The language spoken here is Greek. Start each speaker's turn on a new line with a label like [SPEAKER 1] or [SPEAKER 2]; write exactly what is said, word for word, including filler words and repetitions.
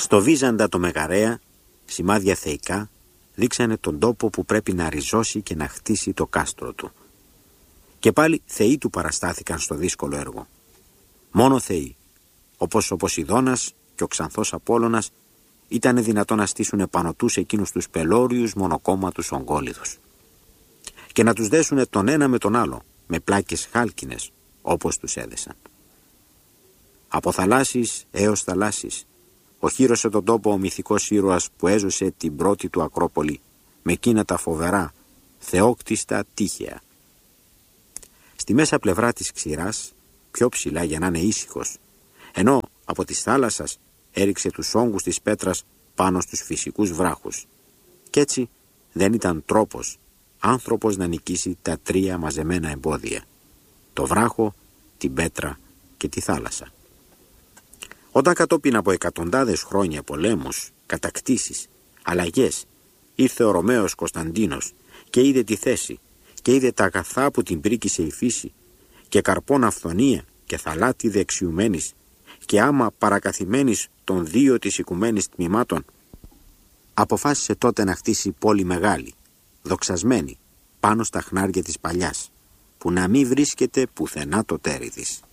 [SPEAKER 1] Στο Βίζαντα το Μεγαρέα, σημάδια θεϊκά δείξανε τον τόπο που πρέπει να ριζώσει και να χτίσει το κάστρο του. Και πάλι θεοί του παραστάθηκαν στο δύσκολο έργο. Μόνο θεοί, όπως ο Ποσειδώνας και ο Ξανθός Απόλλωνας, ήταν δυνατόν να στήσουν επάνω τους εκείνους τους πελώριους μονοκόμματους ογκόλιδους και να τους δέσουν τον ένα με τον άλλο με πλάκες χάλκινες όπως τους έδεσαν. Από θαλάσσης έως θαλάσσης οχύρωσε τον τόπο ο μυθικός ήρωας που έζωσε την πρώτη του Ακρόπολη με εκείνα τα φοβερά, θεόκτιστα τείχια. Στη μέσα πλευρά της ξηράς, πιο ψηλά για να είναι ήσυχος, ενώ από της θάλασσας έριξε τους όγκους της πέτρας πάνω στους φυσικούς βράχους. Κι έτσι δεν ήταν τρόπος άνθρωπος να νικήσει τα τρία μαζεμένα εμπόδια: το βράχο, την πέτρα και τη θάλασσα. Όταν κατόπιν από εκατοντάδες χρόνια πολέμους, κατακτήσεις, αλλαγές, ήρθε ο Ρωμαίος Κωνσταντίνος και είδε τη θέση και είδε τα αγαθά που την πρίκησε η φύση και καρπών αυθονία και θαλάτι δεξιουμένης και άμα παρακαθημένης των δύο της οικουμένης τμήματων, αποφάσισε τότε να χτίσει πόλη μεγάλη, δοξασμένη, πάνω στα χνάρια της παλιάς, που να μην βρίσκεται πουθενά το τέρι της.